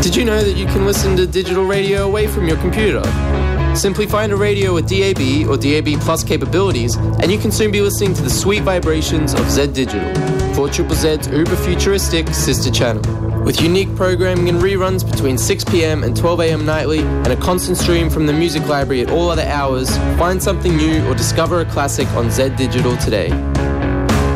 Did you know that you can listen to digital radio away from your computer? Simply find a radio with DAB or DAB Plus capabilities and you can soon be listening to the sweet vibrations of Z Digital, 4ZZZ's uber futuristic sister channel. With unique programming and reruns between 6 p.m. and 12 a.m. nightly and a constant stream from the music library at all other hours, find something new or discover a classic on Z Digital today.